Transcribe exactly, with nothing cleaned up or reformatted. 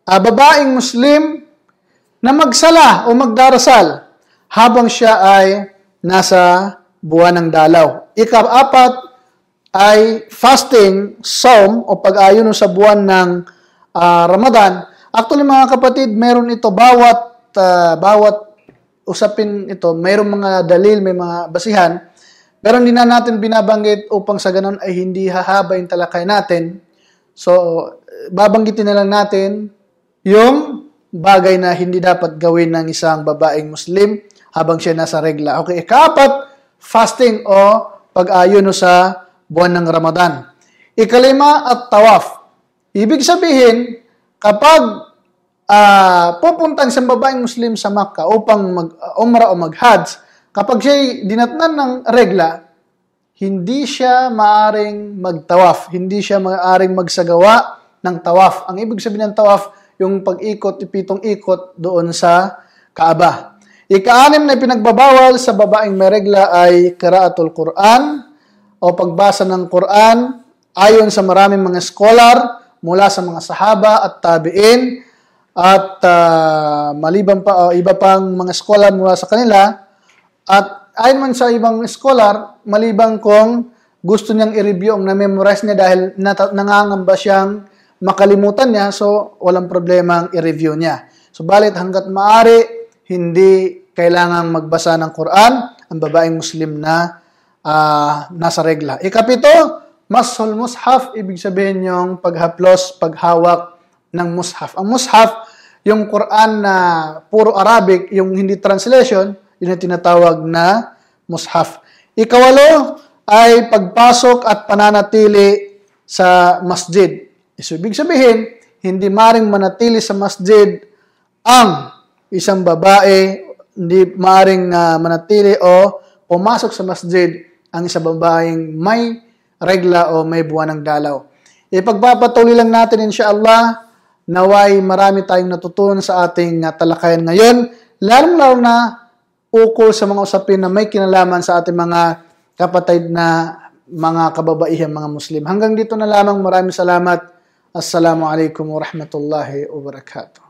uh, babaeng Muslim na magsala o magdarasal habang siya ay nasa buwan ng dalaw. Ika-apat ay fasting, psalm o pag-ayuno sa buwan ng uh, Ramadan. Actually mga kapatid, meron ito bawat uh, bawat usapin ito, mayroong mga dalil, may mga basihan. Pero hindi na natin binabanggit upang sa ganun ay hindi hahaba yung talakay natin. So, babanggitin na lang natin yung bagay na hindi dapat gawin ng isang babaeng Muslim habang siya nasa regla. Okay, ikaapat, fasting o pag-ayuno sa buwan ng Ramadan. Ikalima at tawaf. Ibig sabihin, kapag uh, pupunta isang babaeng Muslim sa Makkah upang mag-umrah o mag-hajj, kapag siya'y dinatnan ng regla, hindi siya maaring magtawaf, hindi siya maaring magsagawa ng tawaf. Ang ibig sabihin ng tawaf, yung pag-ikot, pitong ikot doon sa Kaaba. Ika-anim na pinagbabawal sa babaeng may regla ay qiraatul Quran o pagbasa ng Quran ayon sa maraming mga scholar mula sa mga sahaba at tabi'in at uh, maliban pa o iba pang mga scholar mula sa kanila. At ayon man sa ibang scholar, maliban kung gusto niyang i-review ang na-memorize niya dahil nat- nangangamba siyang makalimutan niya, so walang problema ang i-review niya. So balit hanggat maaari, hindi kailangang magbasa ng Quran ang babaeng Muslim na uh, nasa regla. Ikapito, mashul mushaf, ibig sabihin yung paghaplos, paghawak ng mushaf. Ang mushaf, yung Quran na puro Arabic, yung hindi translation, yun ang tinatawag na mushaf. Ikawalo ay pagpasok at pananatili sa masjid. So, ibig sabihin, hindi maring manatili sa masjid ang isang babae, hindi maring uh, manatili o pumasok sa masjid ang isang babaeng may regla o may buwan ng dalaw. Ipagpapatuloy lang natin insyaAllah, naway marami tayong natutunan sa ating uh, talakayan ngayon, lalong-lalo na ukol sa mga usapin na may kinalaman sa ating mga kapatid na mga kababaihang mga Muslim. Hanggang dito na lamang, maraming salamat. Assalamualaikum warahmatullahi wabarakatuh.